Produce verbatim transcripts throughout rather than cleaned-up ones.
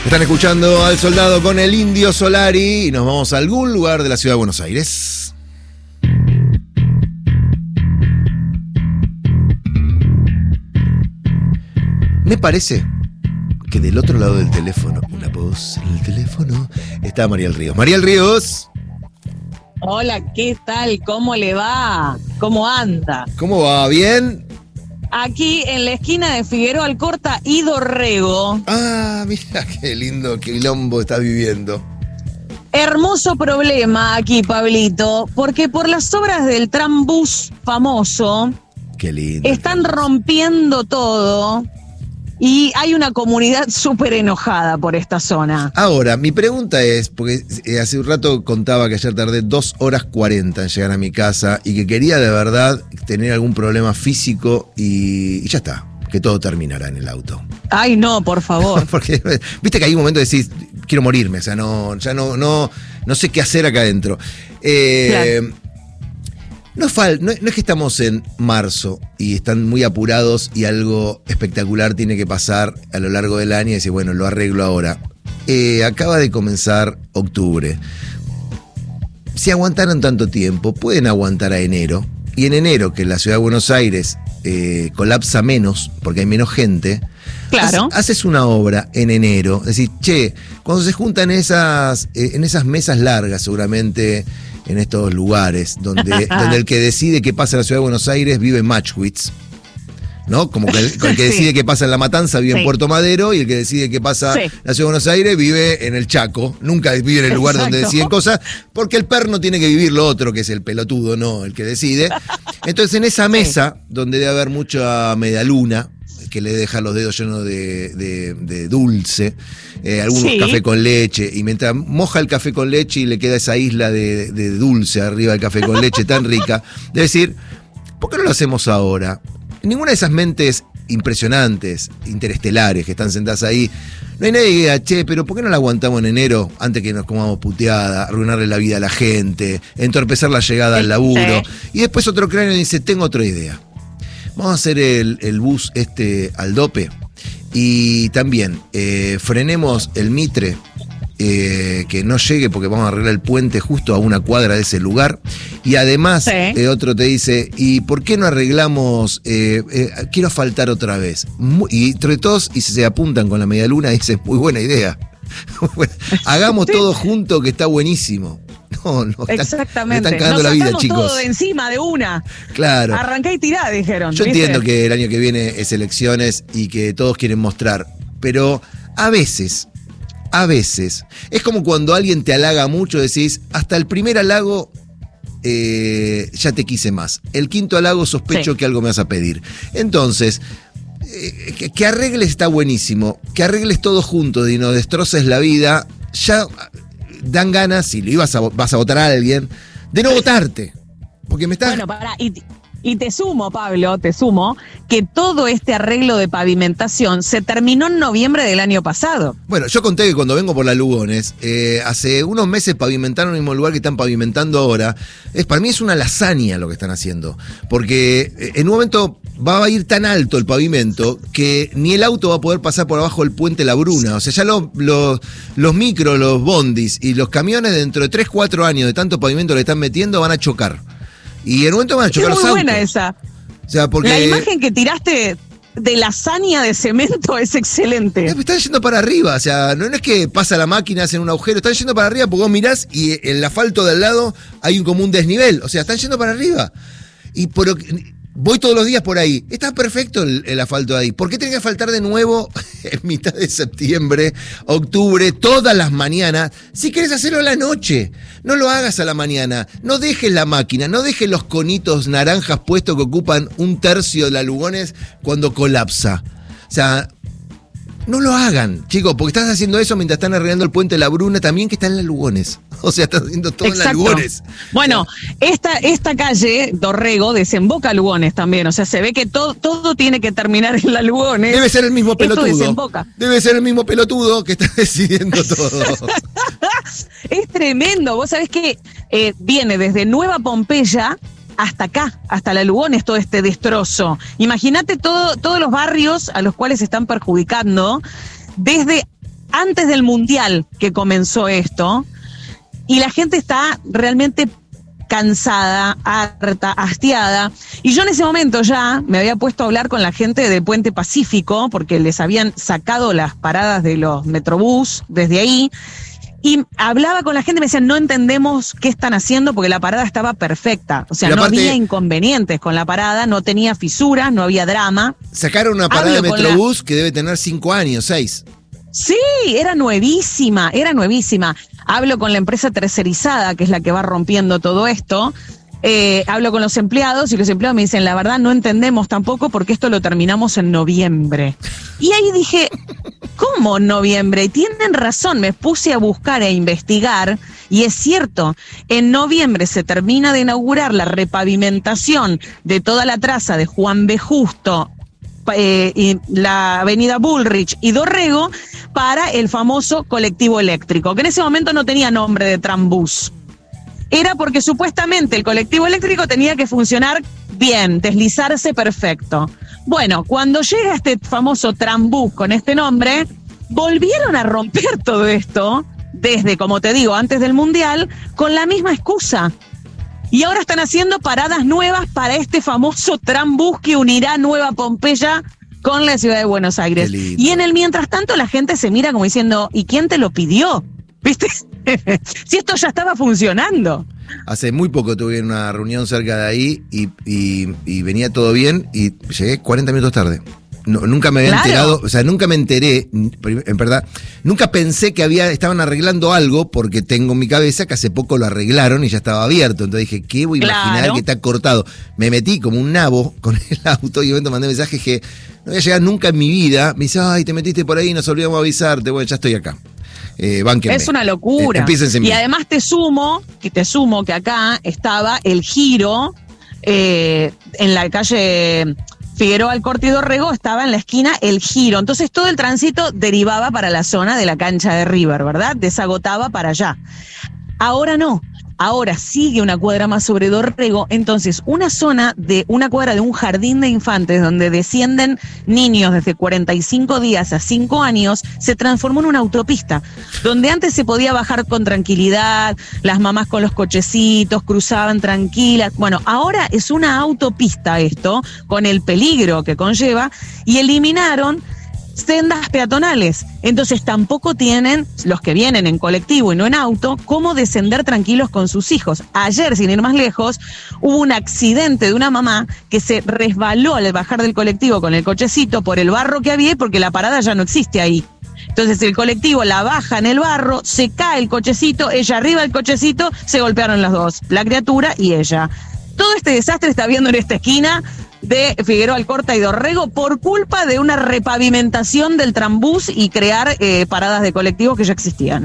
Están escuchando al Soldado con el Indio Solari y nos vamos a algún lugar de la ciudad de Buenos Aires. Me parece que del otro lado del teléfono, una voz en el teléfono, está Mariel Ríos. Mariel Ríos. Hola, ¿qué tal? ¿Cómo le va? ¿Cómo anda? ¿Cómo va? ¿Bien? Aquí en la esquina de Figueroa Alcorta y Dorrego. Ah, mira qué lindo quilombo estás viviendo. Hermoso problema aquí, Pablito, porque por las obras del trambús famoso, qué lindo, están rompiendo todo y hay una comunidad súper enojada por esta zona. Ahora, mi pregunta es, porque hace un rato contaba que ayer tardé dos horas cuarenta en llegar a mi casa y que quería de verdad tener algún problema físico y, y ya está, que todo terminará en el auto. Ay, no, por favor. Porque viste que hay un momento de decir, quiero morirme, o sea, no, ya no, no, no sé qué hacer acá adentro. Eh, claro. No, fal, no, no es que estamos en marzo y están muy apurados y algo espectacular tiene que pasar a lo largo del año y decir, bueno, lo arreglo ahora. Eh, acaba de comenzar octubre. Si aguantaron tanto tiempo, pueden aguantar a enero. Y en enero, que la ciudad de Buenos Aires eh, colapsa menos porque hay menos gente, claro. haces, haces una obra en enero. Decís, che, cuando se juntan esas, eh, en esas mesas largas, seguramente en estos lugares, donde, donde el que decide qué pasa en la ciudad de Buenos Aires vive en Matchwitz, ¿no? Como que el, el que decide sí. qué pasa en La Matanza vive sí. en Puerto Madero y el que decide qué pasa sí. en la ciudad de Buenos Aires vive en el Chaco. Nunca vive en el lugar Exacto. donde deciden cosas, porque el perno tiene que vivir lo otro, que es el pelotudo, no el que decide. Entonces en esa mesa, sí. donde debe haber mucha medialuna, que le deja los dedos llenos de, de, de dulce, eh, algunos sí. café con leche, y mientras moja el café con leche y le queda esa isla de, de dulce arriba del café con leche tan rica, debe decir, ¿por qué no lo hacemos ahora? Ninguna de esas mentes impresionantes, interestelares, que están sentadas ahí, no hay nadie que diga, che, pero ¿por qué no la aguantamos en enero antes que nos comamos puteada, arruinarle la vida a la gente, entorpecer la llegada al laburo? Y después otro cráneo dice, tengo otra idea. Vamos a hacer el, el bus este al dope y también eh, frenemos el Mitre, eh, que no llegue porque vamos a arreglar el puente justo a una cuadra de ese lugar. Y además, sí. eh, otro te dice, ¿y por qué no arreglamos? Eh, eh, quiero asfaltar otra vez. Muy, y entre todos, y se apuntan con la medialuna, dicen, muy buena idea. Hagamos sí. todo junto, que está buenísimo. No, no, están, exactamente. Están cagando Nos la vida, chicos. Todo de encima, de una. Claro. Arrancá y tirá, dijeron. Yo ¿viste? entiendo que el año que viene es elecciones y que todos quieren mostrar, pero a veces, a veces, es como cuando alguien te halaga mucho, decís, hasta el primer halago eh, ya te quise más. El quinto halago sospecho sí. que algo me vas a pedir. Entonces, eh, que, que arregles está buenísimo, que arregles todo junto y no destroces la vida, ya dan ganas, si le ibas a, vas a votar a alguien, de no votarte. Porque me estás... Bueno, pará, y, y te sumo, Pablo, te sumo, que todo este arreglo de pavimentación se terminó en noviembre del año pasado. Bueno, yo conté que cuando vengo por la Lugones, eh, hace unos meses pavimentaron el mismo lugar que están pavimentando ahora. Es, para mí es una lasaña lo que están haciendo. Porque eh, en un momento va a ir tan alto el pavimento que ni el auto va a poder pasar por abajo del puente La Bruna. O sea, ya lo, lo, los micros, los bondis y los camiones dentro de tres, cuatro años de tanto pavimento que le están metiendo van a chocar. Y en un momento van a chocar los autos. Es muy buena esa. O sea, porque la imagen que tiraste de lasaña de cemento es excelente. Están yendo para arriba, o sea, no es que pasa la máquina, hacen un agujero, están yendo para arriba porque vos mirás y en el asfalto de al lado hay un como un desnivel. O sea, están yendo para arriba. Y por... Voy todos los días por ahí. Está perfecto el, el asfalto ahí. ¿Por qué tiene que asfaltar de nuevo en mitad de septiembre, octubre, todas las mañanas? Si querés hacerlo a la noche, no lo hagas a la mañana. No dejes la máquina, no dejes los conitos naranjas puestos que ocupan un tercio de la Lugones cuando colapsa. O sea, no lo hagan, chicos, porque estás haciendo eso mientras están arreglando el puente de La Bruna también, que está en las Lugones. O sea, estás haciendo todo Exacto. en las Lugones. Bueno, o sea, esta, esta calle, Dorrego, desemboca a Lugones también. O sea, se ve que todo, todo tiene que terminar en las Lugones. Debe ser el mismo pelotudo. Esto desemboca. Debe ser el mismo pelotudo que está decidiendo todo. Es tremendo. Vos sabés que eh, viene desde Nueva Pompeya hasta acá, hasta la Lugones, todo este destrozo. Imagínate todo, todos los barrios a los cuales se están perjudicando, desde antes del Mundial que comenzó esto, y la gente está realmente cansada, harta, hastiada. Y yo en ese momento ya me había puesto a hablar con la gente de Puente Pacífico, porque les habían sacado las paradas de los Metrobús desde ahí, y hablaba con la gente y me decían, no entendemos qué están haciendo porque la parada estaba perfecta. O sea, Pero no aparte, había inconvenientes con la parada, no tenía fisuras, no había drama. Sacaron una parada Hablo de con Metrobús la... que debe tener cinco años, seis. Sí, era nuevísima, era nuevísima. Hablo con la empresa tercerizada, que es la que va rompiendo todo esto. Eh, hablo con los empleados y los empleados me dicen, la verdad no entendemos tampoco porque esto lo terminamos en noviembre. Y ahí dije, ¿cómo noviembre? Y tienen razón, me puse a buscar e investigar y es cierto, en noviembre se termina de inaugurar la repavimentación de toda la traza de Juan B. Justo, Eh, y la avenida Bullrich y Dorrego para el famoso colectivo eléctrico, que en ese momento no tenía nombre de Trambús. Era porque supuestamente el colectivo eléctrico tenía que funcionar bien, deslizarse perfecto. Bueno, cuando llega este famoso Trambús con este nombre, volvieron a romper todo esto, desde, como te digo, antes del Mundial, con la misma excusa. Y ahora están haciendo paradas nuevas para este famoso Trambús que unirá Nueva Pompeya con la ciudad de Buenos Aires. Y en el mientras tanto la gente se mira como diciendo, ¿y quién te lo pidió? ¿Viste? Si esto ya estaba funcionando. Hace muy poco tuve una reunión cerca de ahí y, y, y venía todo bien y llegué cuarenta minutos tarde. No, nunca me había claro. enterado, o sea, nunca me enteré, en verdad, nunca pensé que había, estaban arreglando algo porque tengo en mi cabeza que hace poco lo arreglaron y ya estaba abierto. Entonces dije, ¿qué voy a claro. imaginar que está cortado? Me metí como un nabo con el auto y de momento mandé mensajes que no voy a llegar nunca en mi vida. Me dice, ay, te metiste por ahí, nos olvidamos avisarte. Bueno, ya estoy acá. Eh, bánquenme. Es una locura. Eh, y además te sumo, que te sumo que acá estaba el giro eh, en la calle Figueroa Alcorta y Dorrego, estaba en la esquina el giro. Entonces todo el tránsito derivaba para la zona de la cancha de River, ¿verdad? Desagotaba para allá. Ahora no. Ahora sigue una cuadra más sobre Dorrego, entonces una zona de una cuadra de un jardín de infantes donde descienden niños desde cuarenta y cinco días a cinco años, se transformó en una autopista, donde antes se podía bajar con tranquilidad, las mamás con los cochecitos cruzaban tranquilas. Bueno, ahora es una autopista esto, con el peligro que conlleva, y eliminaron sendas peatonales, entonces tampoco tienen los que vienen en colectivo y no en auto cómo descender tranquilos con sus hijos. Ayer, sin ir más lejos, hubo un accidente de una mamá que se resbaló al bajar del colectivo con el cochecito por el barro que había y porque la parada ya no existe ahí. Entonces el colectivo la baja en el barro, se cae el cochecito, ella arriba del cochecito, se golpearon las dos, la criatura y ella. Todo este desastre está viendo en esta esquina de Figueroa Alcorta y Dorrego por culpa de una repavimentación del Trambús y crear eh, paradas de colectivos que ya existían.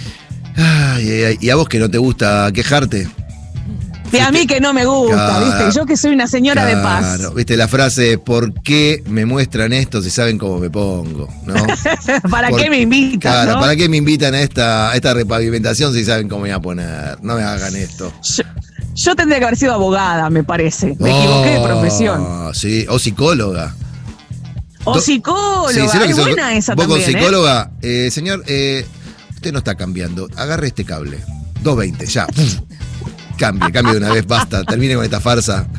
Ay, ay, ay. ¿Y a vos que no te gusta quejarte? Y a mí que no me gusta, claro, ¿viste? Yo que soy una señora claro, de paz. ¿Viste la frase, ¿por qué me muestran esto si saben cómo me pongo? ¿No? ¿Para Por, qué me invitan? Claro, ¿no? ¿para qué me invitan a esta, a esta repavimentación si saben cómo me voy a poner? No me hagan esto. Yo, yo tendría que haber sido abogada, me parece. Me oh, equivoqué de profesión. Sí, o psicóloga. O Do, psicóloga, sí, es buena esa vos también. Vos con psicóloga, ¿eh? Eh, señor, eh, usted no está cambiando. Agarre este cable. dos veinte, ya. Cambie, cambie de una vez, basta. Termine con esta farsa.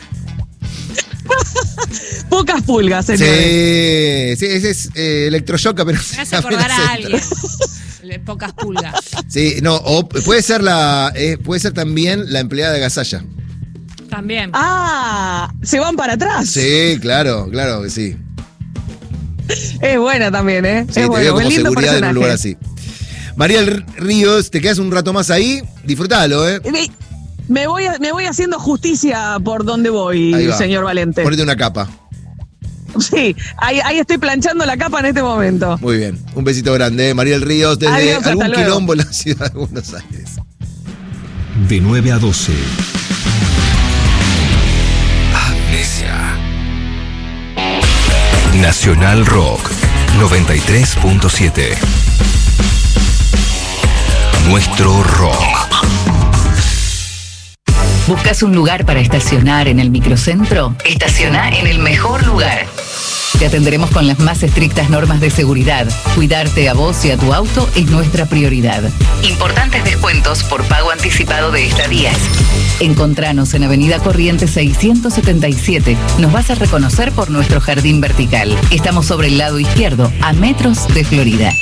Pocas pulgas, señor. Sí, sí, ese es eh, electroshock, pero me hace acordar a alguien. Pocas pulgas. Sí, no, o puede ser la, eh, puede ser también la empleada de Gasalla. También. Ah, se van para atrás. Sí, claro, claro que sí. Es buena también, ¿eh? Sí, es te bueno, veo como lindo seguridad personaje. en un lugar así. Mariel Ríos, te quedas un rato más ahí, disfrutalo, ¿eh? Me, me, voy, a, me voy haciendo justicia por donde voy, señor Valente. Ponete una capa. Sí, ahí, ahí estoy planchando la capa en este momento. Muy bien, un besito grande, ¿eh? Mariel Ríos, desde Adiós, algún luego. quilombo en la ciudad de Buenos Aires. De nueve a doce. Amnesia. Nacional Rock noventa y tres punto siete. Nuestro rock. ¿Buscas un lugar para estacionar en el microcentro? Estaciona en el mejor lugar. Te atenderemos con las más estrictas normas de seguridad. Cuidarte a vos y a tu auto es nuestra prioridad. Importantes descuentos por pago anticipado de estadías. Encontranos en Avenida Corrientes seiscientos setenta y siete. Nos vas a reconocer por nuestro jardín vertical. Estamos sobre el lado izquierdo, a metros de Florida.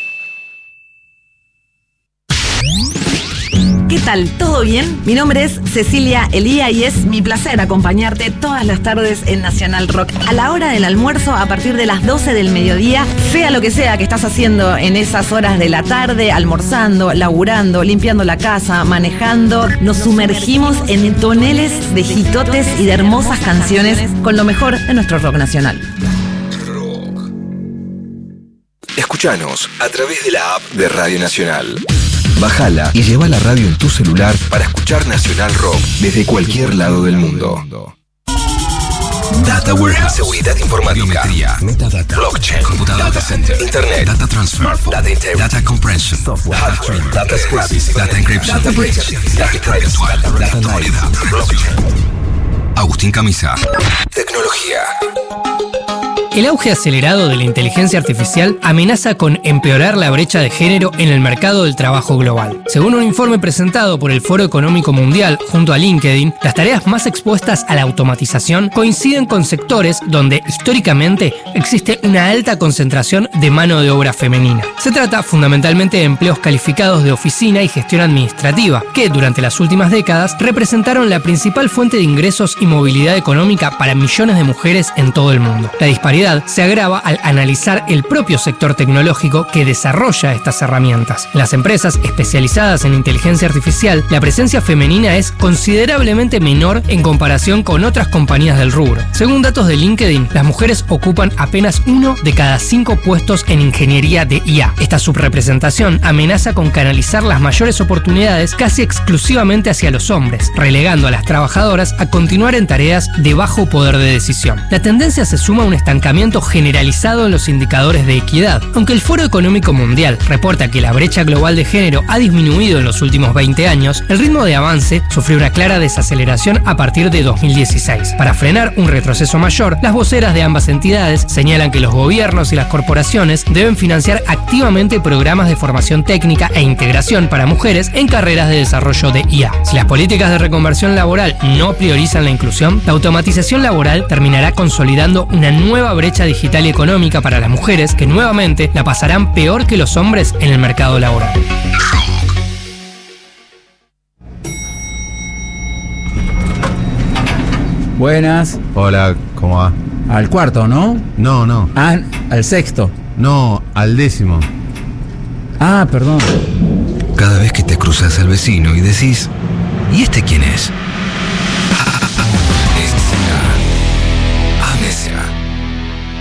¿Qué tal? ¿Todo bien? Mi nombre es Cecilia Elía y es mi placer acompañarte todas las tardes en Nacional Rock. A la hora del almuerzo, a partir de las doce del mediodía, sea lo que sea que estás haciendo en esas horas de la tarde, almorzando, laburando, limpiando la casa, manejando, nos sumergimos en toneles de hitotes y de hermosas canciones con lo mejor de nuestro rock nacional. Escuchanos a través de la app de Radio Nacional. Bájala y lleva la radio en tu celular para escuchar Nacional Rock desde cualquier lado del mundo. Data Warehouse, seguridad informática, metadata, blockchain, computadora, data center, internet, data transfer, data integration, data compression, software, hardware, data scripting, data encryption, data bridge, data virtual, data moneda, blockchain. Agustín Camisa. Tecnología. El auge acelerado de la inteligencia artificial amenaza con empeorar la brecha de género en el mercado del trabajo global. Según un informe presentado por el Foro Económico Mundial junto a LinkedIn, las tareas más expuestas a la automatización coinciden con sectores donde históricamente existe una alta concentración de mano de obra femenina. Se trata fundamentalmente de empleos calificados de oficina y gestión administrativa, que durante las últimas décadas representaron la principal fuente de ingresos y movilidad económica para millones de mujeres en todo el mundo. La disparidad se agrava al analizar el propio sector tecnológico que desarrolla estas herramientas. En las empresas especializadas en inteligencia artificial, la presencia femenina es considerablemente menor en comparación con otras compañías del rubro. Según datos de LinkedIn, las mujeres ocupan apenas uno de cada cinco puestos en ingeniería de I A. Esta subrepresentación amenaza con canalizar las mayores oportunidades casi exclusivamente hacia los hombres, relegando a las trabajadoras a continuar en tareas de bajo poder de decisión. La tendencia se suma a un estancamiento generalizado en los indicadores de equidad. Aunque el Foro Económico Mundial reporta que la brecha global de género ha disminuido en los últimos veinte años, el ritmo de avance sufrió una clara desaceleración a partir de dos mil dieciséis. Para frenar un retroceso mayor, las voceras de ambas entidades señalan que los gobiernos y las corporaciones deben financiar activamente programas de formación técnica e integración para mujeres en carreras de desarrollo de I A. Si las políticas de reconversión laboral no priorizan la inclusión, la automatización laboral terminará consolidando una nueva brecha brecha digital y económica para las mujeres que nuevamente la pasarán peor que los hombres en el mercado laboral. Buenas. Hola, ¿cómo va? Al cuarto, ¿no? No, no. Ah, al sexto. No, al décimo. Ah, perdón. Cada vez que te cruzas al vecino y decís, ¿y este quién es?